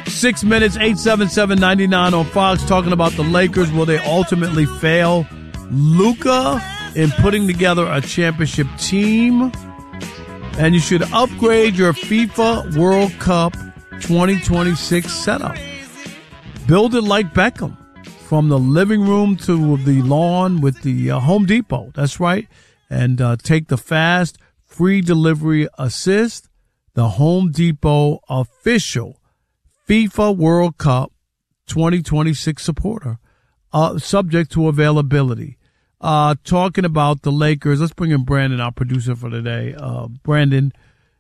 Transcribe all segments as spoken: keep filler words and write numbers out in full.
Six minutes, eight seven seven, nine nine on Fox, talking about the Lakers. Will they ultimately fail Luka in putting together a championship team? And you should upgrade your FIFA World Cup twenty twenty-six setup. Build it like Beckham, from the living room to the lawn with the uh, Home Depot. That's right. And uh, take the fast, free delivery assist, the Home Depot official FIFA World Cup twenty twenty-six supporter, uh, subject to availability. Uh, talking about the Lakers, let's bring in Brandon, our producer for today. Uh, Brandon,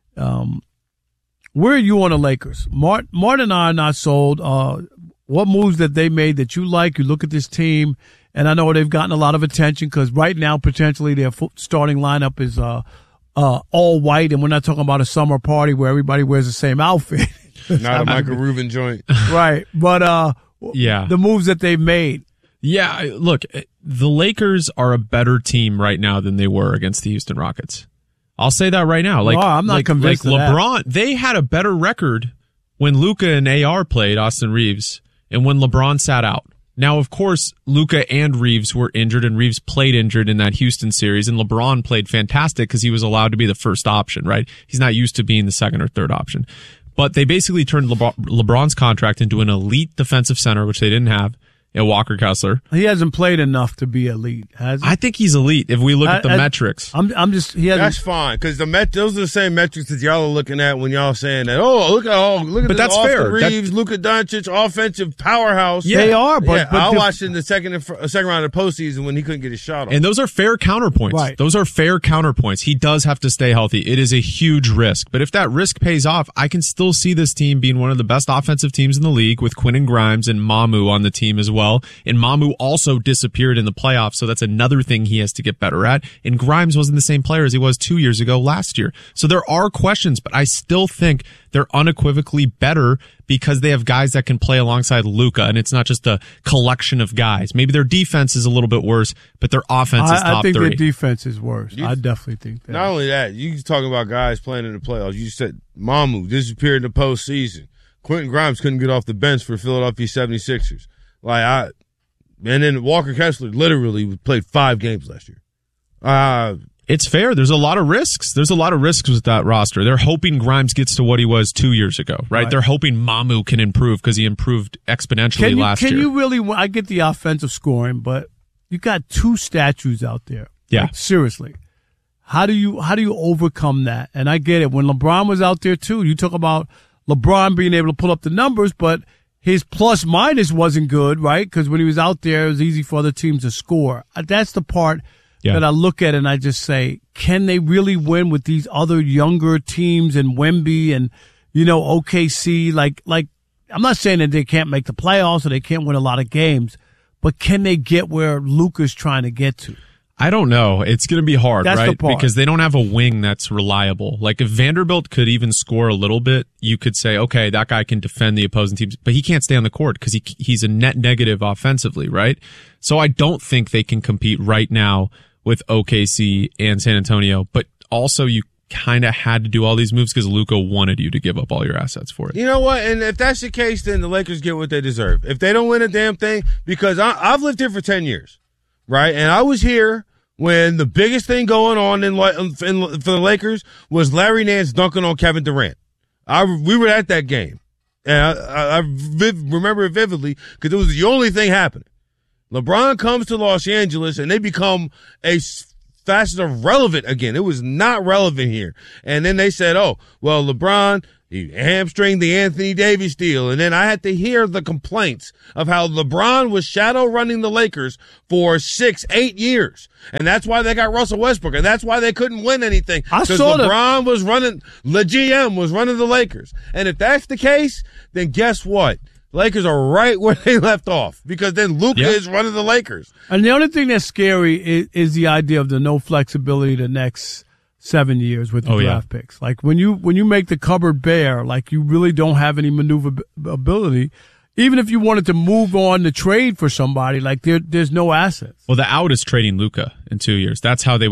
um, where are you on the Lakers? Mart, Martin and I are not sold. Uh, what moves that they made that you like? You look at this team, and I know they've gotten a lot of attention because right now, potentially, their starting lineup is uh, uh, all white, and we're not talking about a summer party where everybody wears the same outfit. Not a Michael Rubin joint. Right. But uh, yeah. the moves that they've made. Yeah, look, the Lakers are a better team right now than they were against the Houston Rockets. I'll say that right now. Like, oh, I'm not like, convinced like of LeBron, that. They had a better record when Luka and A R played, Austin Reeves, and when LeBron sat out. Now, of course, Luka and Reeves were injured, and Reeves played injured in that Houston series, and LeBron played fantastic because he was allowed to be the first option, right? He's not used to being the second or third option. But they basically turned LeBron, LeBron's contract into an elite defensive center, which they didn't have. Yeah, Walker Kessler. He hasn't played enough to be elite, has he? I think he's elite if we look I, at the I, metrics. I'm, I'm just. He hasn't. That's fine because the met those are the same metrics that y'all are looking at when y'all saying that. Oh, look at oh, look at but this that's Austin fair. Reeves, Luka Doncic, offensive powerhouse. Yeah, they are. But, yeah, but I the, watched in the second uh, second round of the postseason when he couldn't get his shot off. And those are fair counterpoints. Right. Those are fair counterpoints. He does have to stay healthy. It is a huge risk. But if that risk pays off, I can still see this team being one of the best offensive teams in the league with Quentin Grimes and Mamu on the team as well. And Mamu also disappeared in the playoffs, so that's another thing he has to get better at. And Grimes wasn't the same player as he was two years ago last year. So there are questions, but I still think they're unequivocally better because they have guys that can play alongside Luka, and it's not just a collection of guys. Maybe their defense is a little bit worse, but their offense is I, top I think three. their defense is worse. You, I definitely think that. Not only that, you talking about guys playing in the playoffs. You said Mamu disappeared in the postseason. Quentin Grimes couldn't get off the bench for Philadelphia seventy-sixers. Like I. And then Walker Kessler literally played five games last year. Uh, it's fair. There's a lot of risks. There's a lot of risks with that roster. They're hoping Grimes gets to what he was two years ago, right? right. They're hoping Mamu can improve because he improved exponentially can you, last can year. Can you really, I get the offensive scoring, but you got two statues out there. Yeah. Like, seriously. How do you, how do you overcome that? And I get it. When LeBron was out there too, you talk about LeBron being able to pull up the numbers, but his plus minus wasn't good, right? Because when he was out there, it was easy for other teams to score. That's the part yeah. that I look at and I just say, can they really win with these other younger teams and Wemby and, you know, O K C? Like, like, I'm not saying that they can't make the playoffs or they can't win a lot of games, but can they get where Luka's trying to get to? I don't know. It's going to be hard, that's right? The part. Because they don't have a wing that's reliable. Like if Vanderbilt could even score a little bit, you could say, okay, that guy can defend the opposing teams, but he can't stay on the court because he he's a net negative offensively, right? So I don't think they can compete right now with O K C and San Antonio, but also you kind of had to do all these moves because Luka wanted you to give up all your assets for it. You know what? And if that's the case, then the Lakers get what they deserve. If they don't win a damn thing, because I, I've lived here for ten years, right? And I was here when the biggest thing going on in, in for the Lakers was Larry Nance dunking on Kevin Durant. I we were at that game, and I, I, I viv, remember it vividly because it was the only thing happening. LeBron comes to Los Angeles, and they become a facet of relevant again. It was not relevant here, and then they said, "Oh, well, LeBron." He hamstringed the Anthony Davis deal. And then I had to hear the complaints of how LeBron was shadow running the Lakers for six, eight years. And that's why they got Russell Westbrook. And that's why they couldn't win anything. Because LeBron the- was running, the G M was running the Lakers. And if that's the case, then guess what? Lakers are right where they left off because then Luka yep. is running the Lakers. And the only thing that's scary is, is the idea of the no flexibility the next seven years with the oh, draft yeah. picks. Like when you when you make the cupboard bare, like you really don't have any maneuverability. Even if you wanted to move on to trade for somebody, like there there's no assets. Well, the out is trading Luka in two years. That's how they would get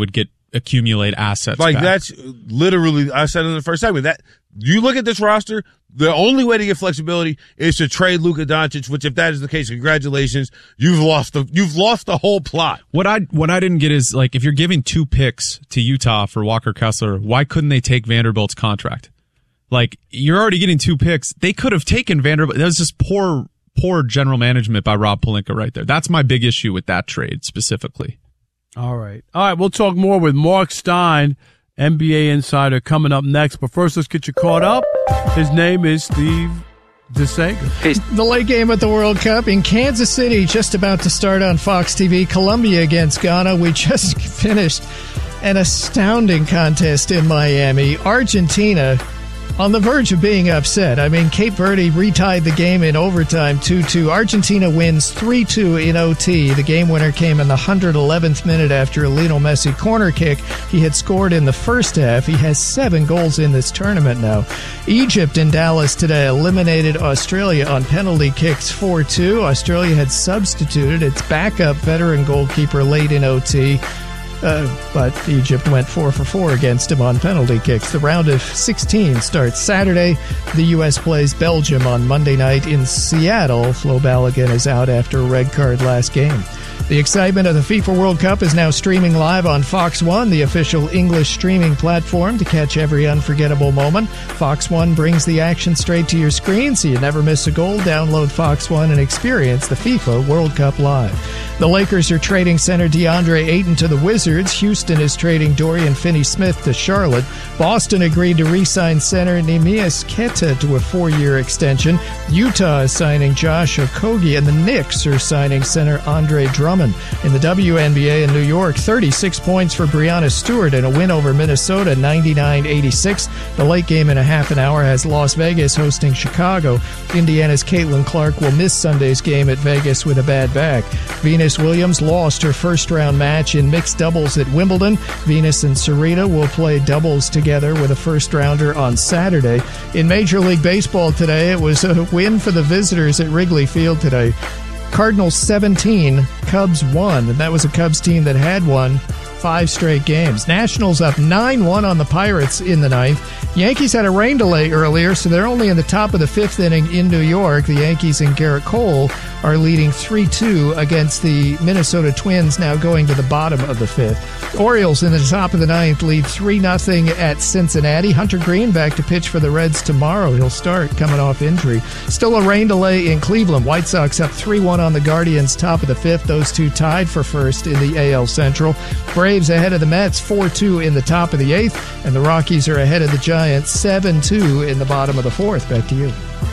accumulate assets. Like back. that's literally, I said in the first segment, that you look at this roster, the only way to get flexibility is to trade Luka Doncic, which if that is the case, congratulations, you've lost the you've lost the whole plot. What I what I didn't get is, like, if you're giving two picks to Utah for Walker Kessler, why couldn't they take Vanderbilt's contract? Like, you're already getting two picks. They could have taken Vanderbilt. That was just poor poor general management by Rob Pelinka right there. That's my big issue with that trade specifically. All right. All right, we'll talk more with Mark Stein, N B A insider, coming up next. But first, let's get you caught up. His name is Steve DeSager. The late game at the World Cup in Kansas City, just about to start on Fox T V. Colombia against Ghana. We just finished an astounding contest in Miami. Argentina on the verge of being upset. I mean, Cape Verde retied the game in overtime two two. Argentina wins three two in O T. The game winner came in the one hundred eleventh minute after a Lionel Messi corner kick. He had scored in the first half. He has seven goals in this tournament now. Egypt in Dallas today eliminated Australia on penalty kicks four two. Australia had substituted its backup veteran goalkeeper late in O T. Uh, but Egypt went four for four against him on penalty kicks. The round of sixteen starts Saturday. The U S plays Belgium on Monday night in Seattle. Flo Balogun is out after a red card last game. The excitement of the FIFA World Cup is now streaming live on Fox One, the official English streaming platform to catch every unforgettable moment. Fox One brings the action straight to your screen so you never miss a goal. Download Fox One and experience the FIFA World Cup live. The Lakers are trading center DeAndre Ayton to the Wizards. Houston is trading Dorian Finney-Smith to Charlotte. Boston agreed to re-sign center Neemias Queta to a four-year extension. Utah is signing Josh Okogie, and the Knicks are signing center Andre Drummond. In the W N B A in New York, thirty-six points for Breanna Stewart in a win over Minnesota, ninety-nine eighty-six. The late game in a half an hour has Las Vegas hosting Chicago. Indiana's Caitlin Clark will miss Sunday's game at Vegas with a bad back. Venus Williams lost her first-round match in mixed doubles at Wimbledon. Venus and Serena will play doubles together with a first-rounder on Saturday. In Major League Baseball today, it was a win for the visitors at Wrigley Field today. Cardinals seventeen, Cubs one, and that was a Cubs team that had won five straight games. Nationals up nine one on the Pirates in the ninth. Yankees had a rain delay earlier, so they're only in the top of the fifth inning in New York. The Yankees and Garrett Cole are leading three two against the Minnesota Twins, now going to the bottom of the fifth. Orioles in the top of the ninth lead three nothing at Cincinnati. Hunter Green back to pitch for the Reds tomorrow. He'll start coming off injury. Still a rain delay in Cleveland. White Sox up three one on the Guardians, top of the fifth. Those two tied for first in the A L Central. Braves ahead of the Mets, four two in the top of the eighth, and the Rockies are ahead of the Giants, seven two in the bottom of the fourth. Back to you.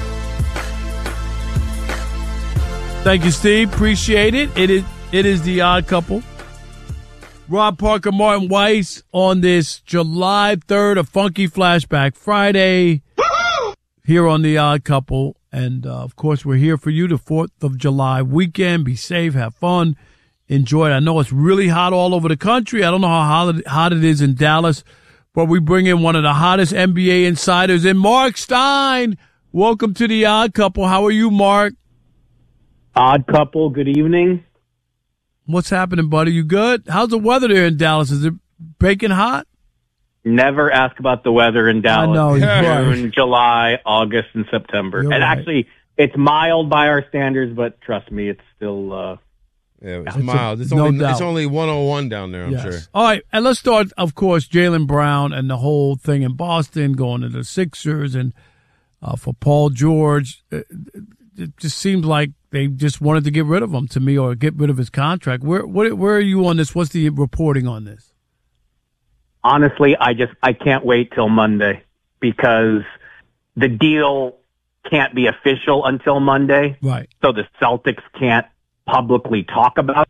Thank you, Steve. Appreciate it. It is it is the Odd Couple. Rob Parker, Martin Weiss on this July third, a funky flashback Friday here on the Odd Couple. And, uh, of course, we're here for you the fourth of July weekend. Be safe, have fun, enjoy it. I know it's really hot all over the country. I don't know how hot it is in Dallas, but we bring in one of the hottest N B A insiders in Mark Stein. Welcome to the Odd Couple. How are you, Mark? Odd Couple, good evening. What's happening, buddy? You good? How's the weather there in Dallas? Is it baking hot? Never ask about the weather in Dallas. I know, June, right. July, August, and September. You're and right. actually, it's mild by our standards, but trust me, it's still uh, Yeah, it's, It's a- mild. It's no only doubt. it's only one oh one down there, I'm Yes. sure. All right, and let's start, of course, Jaylen Brown and the whole thing in Boston, going to the Sixers, and uh, for Paul George. It, it just seems like they just wanted to get rid of him to me, or get rid of his contract. Where, what, where are you on this? What's the reporting on this? honestly, I just I can't wait till Monday because the deal can't be official until Monday. Right. So the Celtics can't publicly talk about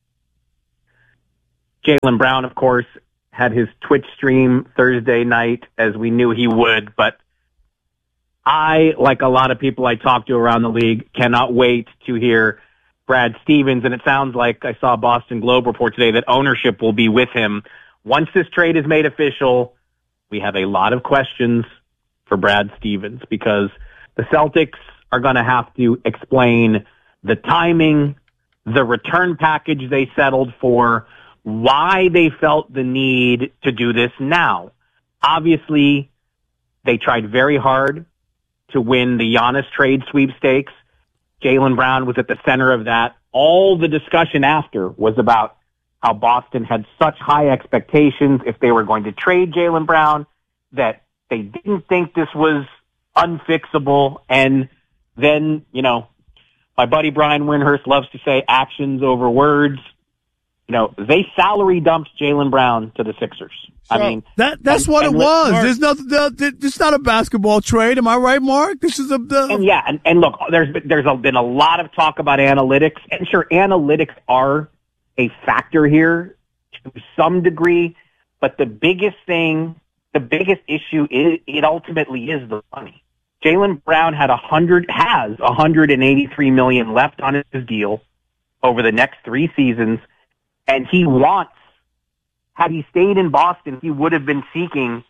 it. Jaylen Brown, of course, had his Twitch stream Thursday night, as we knew he would, but I, like a lot of people I talk to around the league, cannot wait to hear Brad Stevens, and it sounds like I saw a Boston Globe report today that ownership will be with him. Once this trade is made official, we have a lot of questions for Brad Stevens because the Celtics are going to have to explain the timing, the return package they settled for, why they felt the need to do this now. Obviously, they tried very hard to win the Giannis trade sweepstakes. Jaylen Brown was at the center of that. All the discussion after was about how Boston had such high expectations if they were going to trade Jaylen Brown that they didn't think this was unfixable. And then, you know, my buddy Brian Windhurst loves to say actions over words. You know, they salary dumped Jaylen Brown to the Sixers. So I mean, that that's and, what and it was. Mark, There's nothing. It's not a basketball trade. Am I right, Mark? This is a. The, and yeah, and, and look, there's been, there's a, been a lot of talk about analytics, and sure, analytics are a factor here to some degree, but the biggest thing, the biggest issue is it ultimately is the money. Jaylen Brown had a hundred has one hundred eighty-three million dollars left on his deal over the next three seasons, and he wants. Had he stayed in Boston, he would have been seeking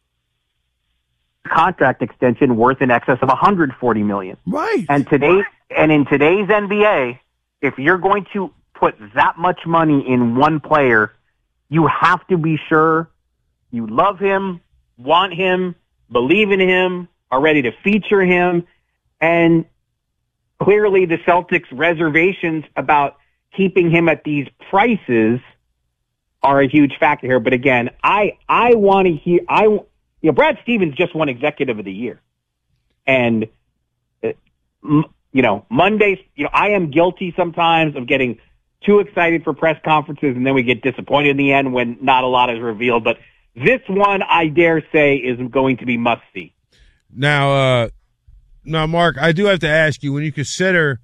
a contract extension worth in excess of one hundred forty million dollars. Right. And today, and in today's N B A, if you're going to put that much money in one player, you have to be sure you love him, want him, believe in him, are ready to feature him. And clearly the Celtics' reservations about keeping him at these prices are a huge factor here. But again, I, I want to hear, I, you know, Brad Stevens just won Executive of the Year. And, uh, m- you know, Mondays, you know, I am guilty sometimes of getting too excited for press conferences and then we get disappointed in the end when not a lot is revealed. But this one, I dare say, is going to be must see. Now, uh, now, Mark, I do have to ask you, when you consider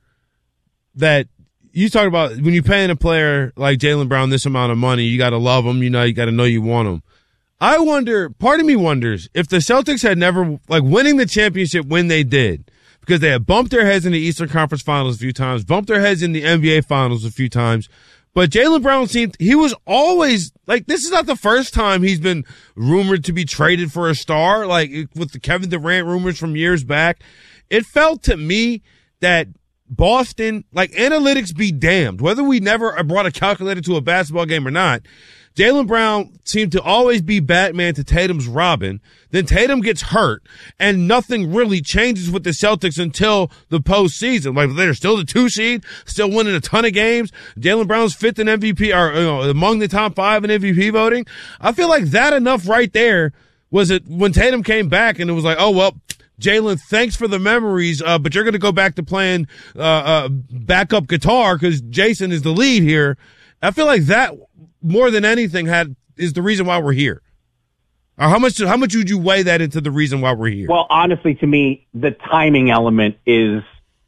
that you talk about when you're paying a player like Jaylen Brown this amount of money, you got to love him. You know, you got to know you want him. I wonder, part of me wonders if the Celtics had never, like winning the championship when they did, because they had bumped their heads in the Eastern Conference Finals a few times, bumped their heads in the N B A Finals a few times. But Jaylen Brown seemed, he was always, like, this is not the first time he's been rumored to be traded for a star, like with the Kevin Durant rumors from years back. It felt to me that Boston, like, analytics be damned. Whether we never brought a calculator to a basketball game or not, Jaylen Brown seemed to always be Batman to Tatum's Robin. Then Tatum gets hurt, and nothing really changes with the Celtics until the postseason. Like, they're still the two seed, still winning a ton of games. Jaylen Brown's fifth in M V P, or you know, among the top five in M V P voting. I feel like that enough right there was it when Tatum came back, and it was like, oh well. Jaylen, thanks for the memories, uh, but you're going to go back to playing uh, uh, backup guitar because Jason is the lead here. I feel like that, more than anything, had is the reason why we're here. Or how much how much would you weigh that into the reason why we're here? Well, honestly, to me, the timing element is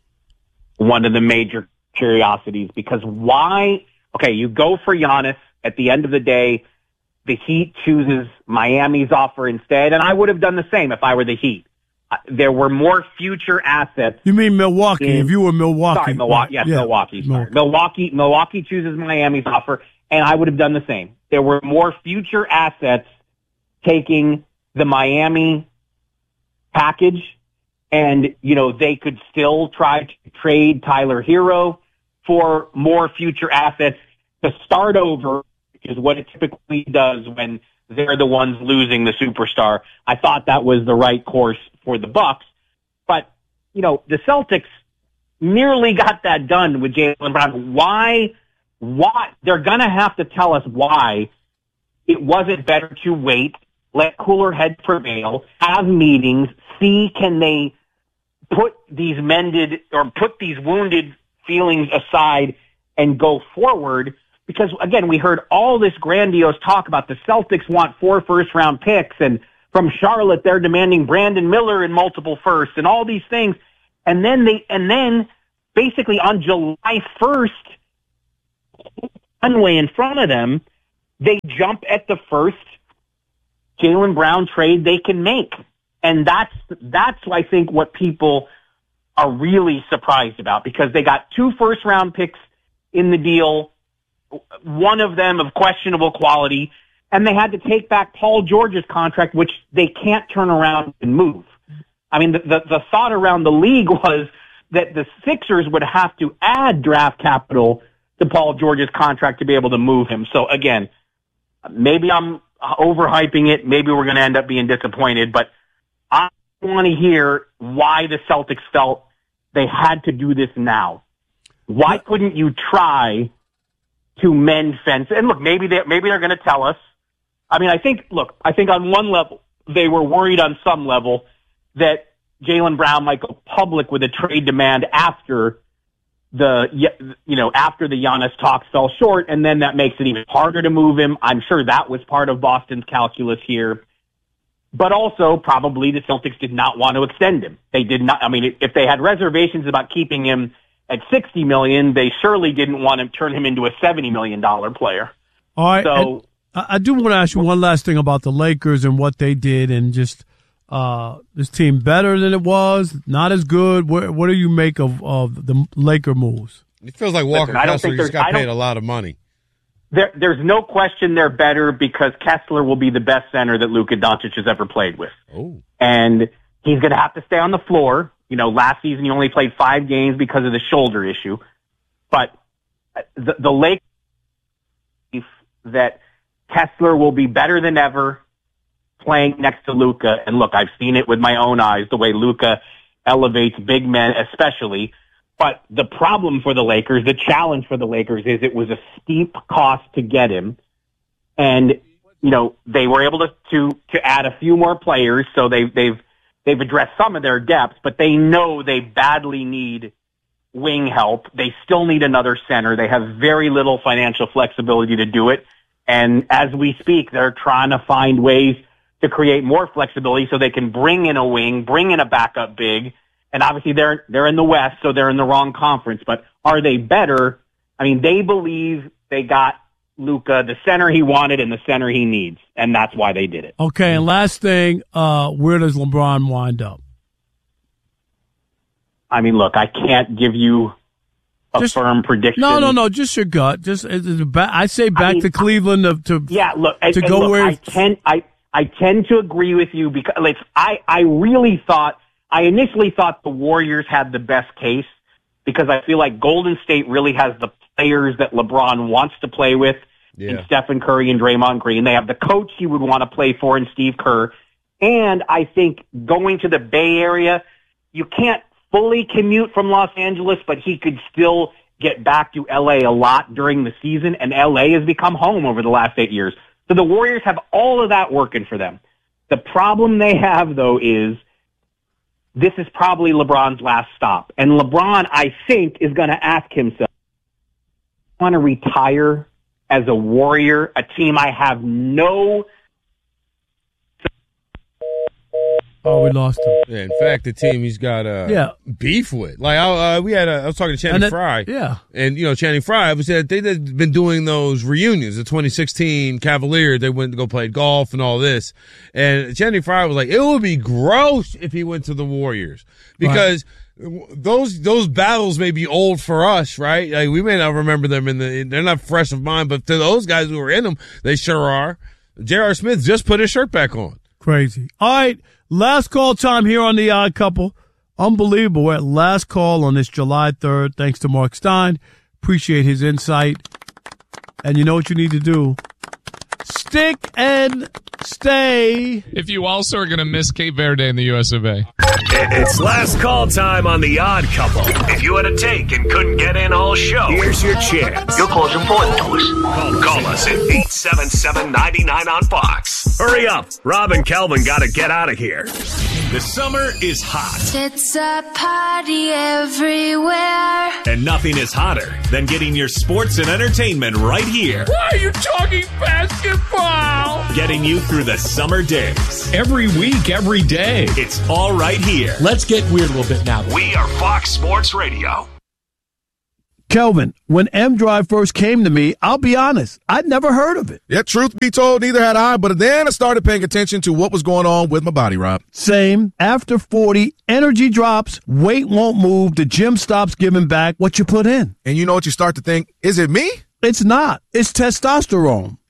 one of the major curiosities because why? Okay, you go for Giannis. At the end of the day, the Heat chooses Miami's offer instead, and I would have done the same if I were the Heat. There were more future assets. You mean Milwaukee? In, if you were Milwaukee, sorry, Milwaukee. Yes, yeah. Milwaukee. Sorry. Milwaukee. Milwaukee chooses Miami's offer, and I would have done the same. There were more future assets taking the Miami package, and you know they could still try to trade Tyler Hero for more future assets to start over, which is what it typically does when they're the ones losing the superstar. I thought that was the right course for the Bucks. But, you know, the Celtics nearly got that done with Jaylen Brown. Why, why, they're gonna have to tell us why it wasn't better to wait, let cooler heads prevail, have meetings, see can they put these mended or put these wounded feelings aside and go forward. Because, again, we heard all this grandiose talk about the Celtics want four first-round picks, and from Charlotte they're demanding Brandon Miller and multiple firsts and all these things. And then they, and then basically on July first, runway in front of them, they jump at the first Jaylen Brown trade they can make. And that's, that's, I think, what people are really surprised about because they got two first-round picks in the deal, one of them of questionable quality, and they had to take back Paul George's contract, which they can't turn around and move. I mean, the, the, the thought around the league was that the Sixers would have to add draft capital to Paul George's contract to be able to move him. So again, maybe I'm overhyping it. Maybe we're going to end up being disappointed, but I want to hear why the Celtics felt they had to do this now. Why couldn't you try to mend fences? And look, maybe they maybe they're going to tell us. I mean, I think look, I think on one level they were worried on some level that Jaylen Brown might go public with a trade demand after the you know after the Giannis talks fell short, and then that makes it even harder to move him. I'm sure that was part of Boston's calculus here. But also, probably the Celtics did not want to extend him. They did not. I mean, if they had reservations about keeping him at sixty million dollars, they surely didn't want to turn him into a seventy million dollars player. All right. So I do want to ask you one last thing about the Lakers and what they did, and just uh, this team better than it was, not as good. What, what do you make of, of the Laker moves? It feels like Walker Listen, Kessler just got paid a lot of money. There, there's no question they're better because Kessler will be the best center that Luka Doncic has ever played with. Oh. And he's going to have to stay on the floor. You know, last season he only played five games because of the shoulder issue. But the, the Lakers that Kessler will be better than ever playing next to Luka. And look, I've seen it with my own eyes, the way Luka elevates big men especially. But the problem for the Lakers, the challenge for the Lakers is it was a steep cost to get him. And, you know, they were able to, to, to add a few more players. So they, they've, they've addressed some of their depth, but they know they badly need wing help. They still need another center. They have very little financial flexibility to do it. And as we speak, they're trying to find ways to create more flexibility so they can bring in a wing, bring in a backup big. And obviously they're, they're in the West, so they're in the wrong conference. But are they better? I mean, they believe they got Luka, the center he wanted and the center he needs. And that's why they did it. Okay. And last thing, uh, where does LeBron wind up? I mean, look, I can't give you a just, firm prediction. No, no, no. Just your gut. Just I say back I mean, to Cleveland to, to yeah. Look, to and, go and look, where I tend I I tend to agree with you because like, I I really thought I initially thought the Warriors had the best case because I feel like Golden State really has the players that LeBron wants to play with yeah. in Stephen Curry and Draymond Green. They have the coach he would want to play for in Steve Kerr, and I think going to the Bay Area, you can't fully commute from Los Angeles, but he could still get back to L A a lot during the season, and L A has become home over the last eight years. So the Warriors have all of that working for them. The problem they have, though, is this is probably LeBron's last stop. And LeBron, I think, is going to ask himself, I want to retire as a Warrior, a team I have no... Oh, we lost him. Yeah, in fact, the team he's got uh, yeah. beef with. Like, I, uh, we had a, I was talking to Channing that, Frye. Yeah. And, you know, Channing Frye was said they had been doing those reunions. The twenty sixteen Cavaliers, they went to go play golf and all this. And Channing Frye was like, it would be gross if he went to the Warriors. Because right. those those battles may be old for us, right? Like, we may not remember them in the, they're not fresh of mind, but to those guys who were in them, they sure are. J R. Smith just put his shirt back on. Crazy. All right. Last call time here on The Odd Couple. Unbelievable. We're at last call on this July third. Thanks to Mark Stein. Appreciate his insight. And you know what you need to do? Stick and stay. If you also are going to miss Cape Verde in the U S of A. It's last call time on The Odd Couple. If you had a take and couldn't get in all show, here's your chance. Your call's important to us. Call, call us at eight seven seven, nine nine on Fox. Hurry up. Rob and Calvin got to get out of here. The summer is hot. It's a party everywhere. And nothing is hotter than getting your sports and entertainment right here. Why are you talking basketball? Getting you through the summer days. Every week, every day. It's all right here. Let's get weird a little bit now. We are Fox Sports Radio. Kelvin, when M-Drive first came to me, I'll be honest, I'd never heard of it. Yeah, truth be told, neither had I, but then I started paying attention to what was going on with my body, Rob. Same. After forty, energy drops, weight won't move, the gym stops giving back what you put in. And you know what you start to think, is it me? It's not. It's testosterone.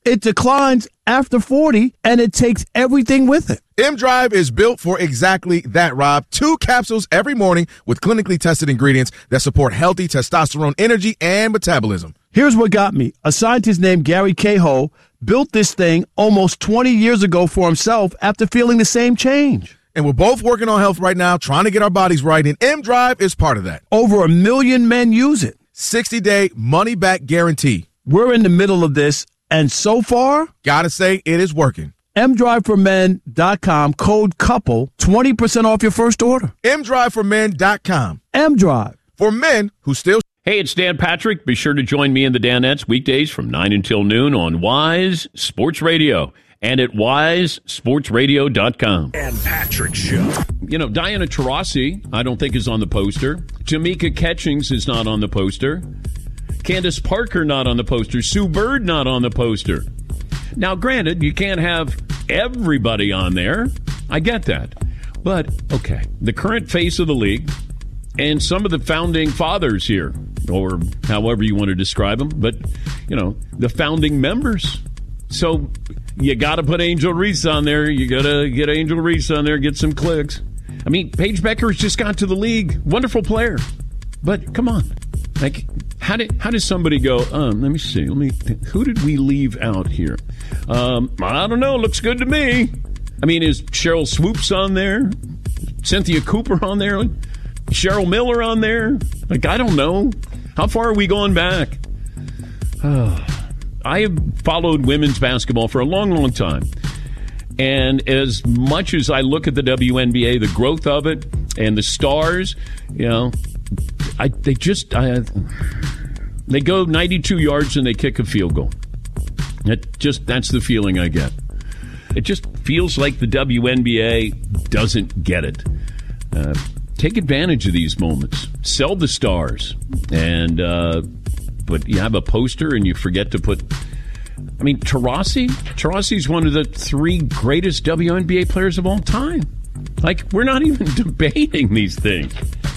It declines after forty, and it takes everything with it. M-Drive is built for exactly that, Rob. Two capsules every morning with clinically tested ingredients that support healthy testosterone energy and metabolism. Here's what got me. A scientist named Gary Cahill built this thing almost twenty years ago for himself after feeling the same change. And we're both working on health right now, trying to get our bodies right, and M-Drive is part of that. Over a million men use it. sixty-day money-back guarantee. We're in the middle of this, and so far, gotta say, it is working. M drive for men dot com, code COUPLE, twenty percent off your first order. M drive for men dot com. M-Drive. For men who still... Hey, it's Dan Patrick. Be sure to join me and the Danettes weekdays from nine until noon on Wise Sports Radio and at wise sports radio dot com. Dan Patrick Show. You know, Diana Taurasi, I don't think is on the poster. Tamika Catchings is not on the poster. Candace Parker not on the poster. Sue Bird not on the poster. Now, granted, you can't have everybody on there. I get that. But, okay, the current face of the league and some of the founding fathers here, or however you want to describe them, but, you know, the founding members. So you got to put Angel Reese on there. You got to get Angel Reese on there, get some clicks. I mean, Paige Beckers just got to the league. Wonderful player. But come on. Like, how did how does somebody go, um, let me see, let me think, who did we leave out here? Um, I don't know, looks good to me. I mean, is Cheryl Swoops on there? Cynthia Cooper on there? Cheryl Miller on there? Like, I don't know. How far are we going back? Oh. I have followed women's basketball for a long, long time. And as much as I look at the W N B A, the growth of it, and the stars, you know, I they just I, they go ninety-two yards and they kick a field goal. That just that's the feeling I get. It just feels like the W N B A doesn't get it. Uh, take advantage of these moments. Sell the stars, and uh, but you have a poster and you forget to put. I mean, Taurasi? Taurasi's one of the three greatest W N B A players of all time. Like, we're not even debating these things.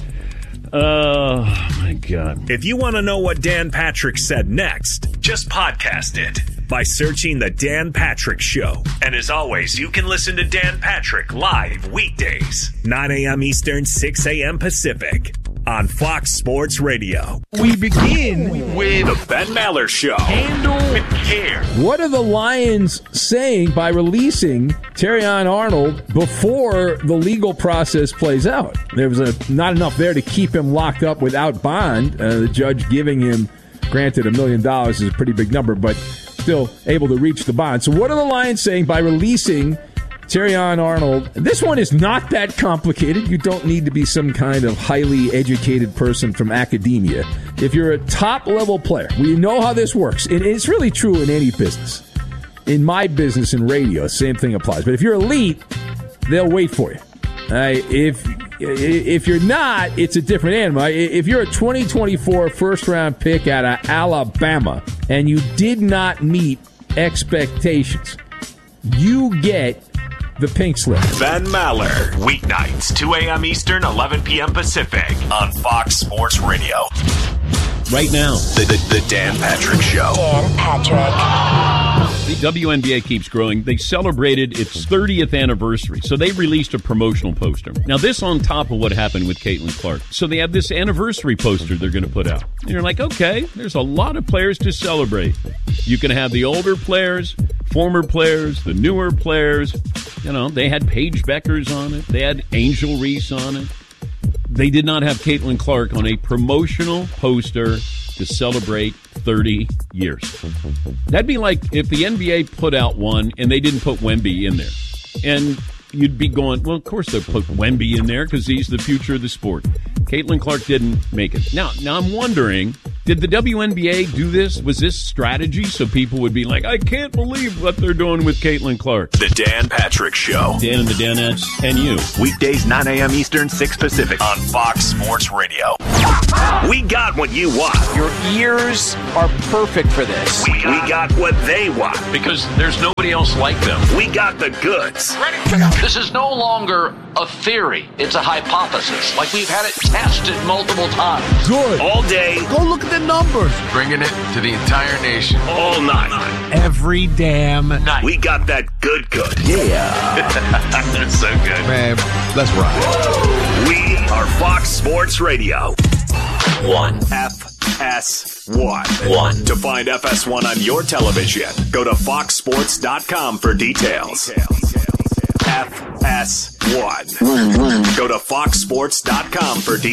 Oh, my God. If you want to know what Dan Patrick said next, just podcast it by searching The Dan Patrick Show. And as always, you can listen to Dan Patrick live weekdays, nine a.m. Eastern, six a.m. Pacific, on Fox Sports Radio. We begin with The Ben Maller Show. Handle with care. What are the Lions saying by releasing Terrion Arnold before the legal process plays out? There was a, not enough there to keep him locked up without bond. Uh, the judge giving him, granted, a million dollars is a pretty big number, but still able to reach the bond. So what are the Lions saying by releasing Terrion Arnold? This one is not that complicated. You don't need to be some kind of highly educated person from academia. If you're a top-level player, we know how this works. And it's really true in any business. In my business in radio, same thing applies. But if you're elite, they'll wait for you. Uh, if if you're not, it's a different animal. If you're a twenty twenty-four first-round pick out of Alabama and you did not meet expectations, you get the pink slip. Ben Maller, weeknights, two a.m. Eastern, eleven p.m. Pacific, on Fox Sports Radio. Right now, The, the, the Dan Patrick Show. Dan Patrick. the W N B A keeps growing. They celebrated its thirtieth anniversary, so they released a promotional poster. Now, this on top of what happened with Caitlin Clark. So they have this anniversary poster they're going to put out. And you're like, okay, there's a lot of players to celebrate. You can have the older players, former players, the newer players. You know, they had Paige Beckers on it. They had Angel Reese on it. They did not have Caitlin Clark on a promotional poster to celebrate thirty years. That'd be like if the N B A put out one and they didn't put Wemby in there. And you'd be going, well, of course they'll put Wemby in there because he's the future of the sport. Caitlin Clark didn't make it. Now, now I'm wondering, did the W N B A do this? Was this strategy so people would be like, I can't believe what they're doing with Caitlin Clark? The Dan Patrick Show. Dan and the Danettes and you. Weekdays, nine a.m. Eastern, six Pacific, on Fox Sports Radio. We got what you want. Your ears are perfect for this. We, we got what they want. Because there's nobody else like them. We got the goods. This is no longer a theory. It's a hypothesis. Like we've had it tested multiple times. Good. All day. Go look at the numbers. Bringing it to the entire nation. All night. Every damn night. We got that good good. Yeah. That's so good. Man, let's ride. We are Fox Sports Radio. One. F S one. One. To find F S one on your television, go to fox sports dot com for details. F S one. One. Go to fox sports dot com for details.